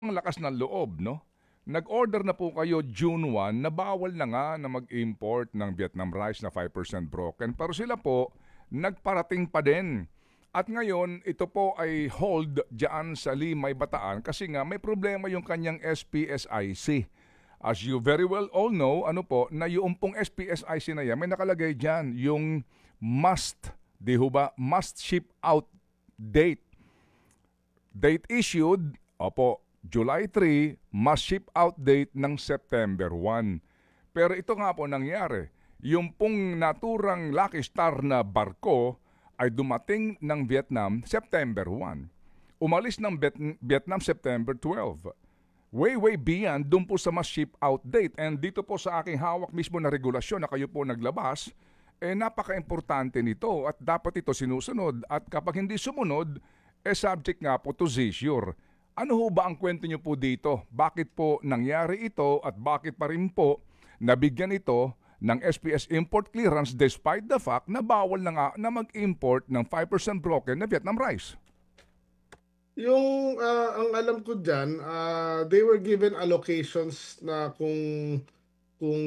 Ang lakas ng loob, no? Nag-order na po kayo June 1 na bawal na nga na mag-import ng Vietnam rice na 5% broken. Pero sila po, nagparating pa din. At ngayon, ito po ay hold dyan sa Limay, Bataan kasi nga may problema yung kanyang SPSIC. As you very well all know, na yung pong SPSIC na yan, may nakalagay dyan yung must ship out date. Date issued, July 3, must ship out date ng September 1. Pero ito nga po nangyari. Yung pong naturang Lucky Star na barko ay dumating ng Vietnam September 1. Umalis ng Vietnam September 12. Way beyond dun po sa must ship out date. And dito po sa aking hawak mismo na regulasyon na kayo po naglabas, napaka-importante nito at dapat ito sinusunod. At kapag hindi sumunod, subject nga po to seizure. Ano ho ba ang kwento nyo po dito? Bakit po nangyari ito at bakit pa rin po nabigyan ito ng SPS import clearance despite the fact na bawal na nga na mag-import ng 5% broken na Vietnam rice? Yung ang alam ko dyan, they were given allocations na kung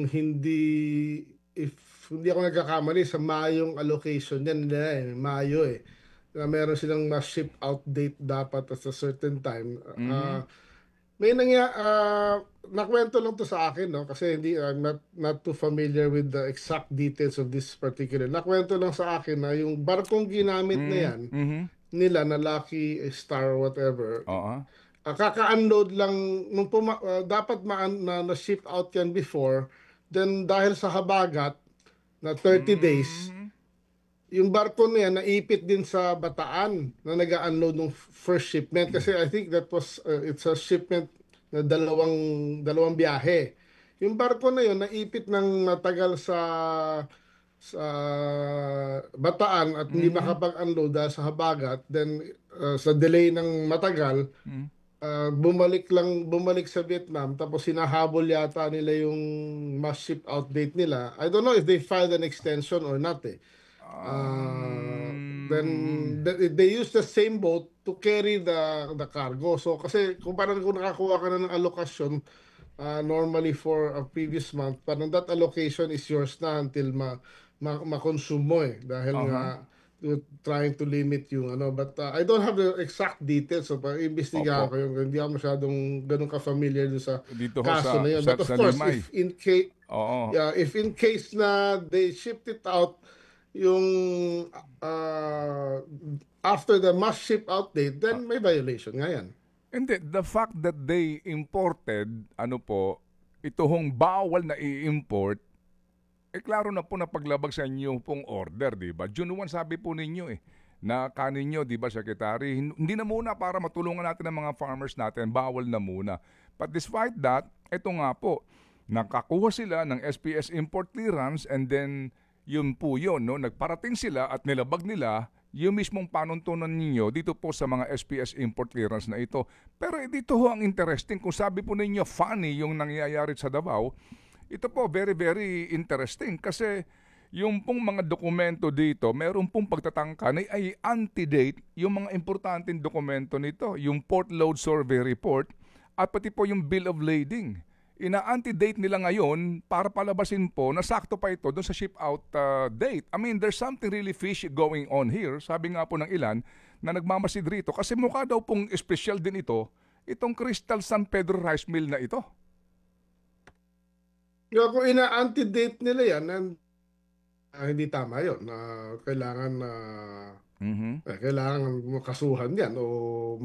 if hindi ako nagkakamali, sa Mayong allocation yan nila Mayo na meron silang ship out date dapat at a certain time. May nakwento lang to sa akin, no? Kasi I'm not too familiar with the exact details of this particular. Nakwento lang sa akin na yung barkong ginamit na yan, nila na Lucky Star whatever, kaka-unload lang, dapat na-ship out yan before, then dahil sa habagat na 30 days, yung barko na yan naipit din sa Bataan na nag-unload ng first shipment kasi I think that was it's a shipment na dalawang biyahe. Yung barko na yun naipit ng matagal sa Bataan at hindi makapag-unload dahil sa habagat, then sa delay ng matagal, bumalik sa Vietnam tapos hinahabol yata nila yung must ship out date nila. I don't know if they filed an extension or not then they use the same boat to carry the cargo. So kasi kung nakakuha ka na ng allocation normally for a previous month, parang that allocation is yours na until ma-consume mo dahil nga trying to limit yung but I don't have the exact details, so imbestigahan ko yung hindi ako masyadong ganun ka-familiar sa dito kaso na yun. But of course, if in case na they shipped it out yung after the must ship out date, then may violation nga yan. And the fact that they imported, ito hong bawal na i-import, klaro na po na paglabag sa inyo pong order, di ba? June 1 sabi po ninyo na kanin nyo, di ba, Secretary? Hindi na muna para matulungan natin ang mga farmers natin, bawal na muna. But despite that, ito nga po, nakakuha sila ng SPS import clearance and then yun po yun, no? Nagparating sila at nilabag nila yung mismong panuntunan ninyo dito po sa mga SPS import clearance na ito. Pero dito ho ang interesting, kung sabi po ninyo funny yung nangyayari sa Davao, ito po very very interesting kasi yung pong mga dokumento dito, meron pong pagtatangka na ay antedate yung mga importanteng dokumento nito, yung port load survey report at pati po yung bill of lading. Ina-antedate nila ngayon para palabasin po na sakto pa ito doon sa ship out date. I mean, there's something really fishy going on here. Sabi nga po ng ilan na nagmamasid rito kasi mukha daw pong special din itong Crystal San Pedro Rice Mill na ito. Kung ina-antedate nila yan, hindi tama yun. Kailangan kailangan makasuhan yan o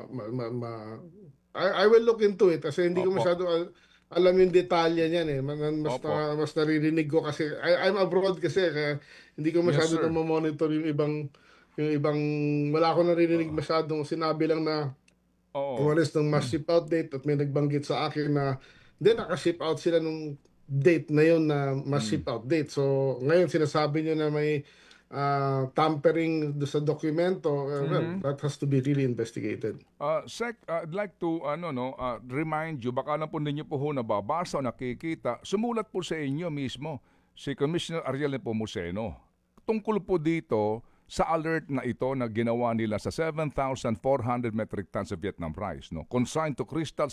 I will look into it kasi hindi ko masyado alam yung detalye niyan mas naririnig ko kasi I'm abroad kasi kaya hindi ko masyado na monitor yung ibang wala akong naririnig masyadong sinabi lang na umalis ng must ship out date at may nagbanggit sa akin na naka-ship out sila nung date na yun na must ship out date. So ngayon sinasabi nyo na may tampering sa dokumento, well, that has to be really investigated. Sec, I'd like to remind you, baka lang po ninyo po nababasa o nakikita, sumulat po sa inyo mismo si Commissioner Ariel Nepomuceno tungkol po dito sa alert na ito na ginawa nila sa 7,400 metric tons of Vietnam rice, consigned to Crystal